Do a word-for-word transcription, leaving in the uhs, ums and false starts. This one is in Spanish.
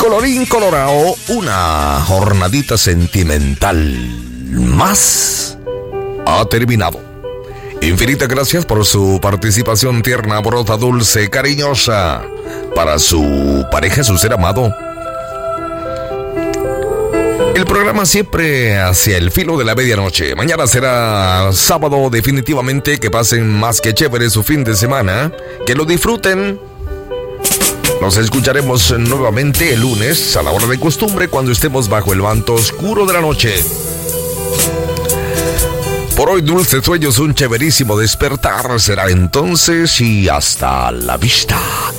colorín colorado, una jornadita sentimental más ha terminado. Infinitas gracias por su participación tierna, amorosa, dulce, cariñosa para su pareja, su ser amado. El programa siempre hacia el filo de la medianoche. Mañana será sábado definitivamente. Que pasen más que chévere su fin de semana. Que lo disfruten. Nos escucharemos nuevamente el lunes a la hora de costumbre, cuando estemos bajo el manto oscuro de la noche. Por hoy, dulces sueños, un chéverísimo despertar será entonces, y hasta la vista.